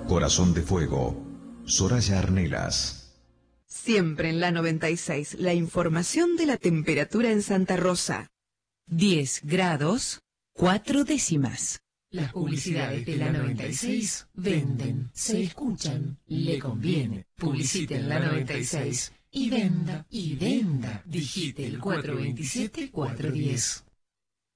Corazón de Fuego, Soraya Arnelas. Siempre en la 96, la información de la temperatura en Santa Rosa. 10 grados, 4 décimas. Las publicidades de la 96 venden, se escuchan, le conviene. Publicite en la 96 y venda, y venda. Digite el 427-410.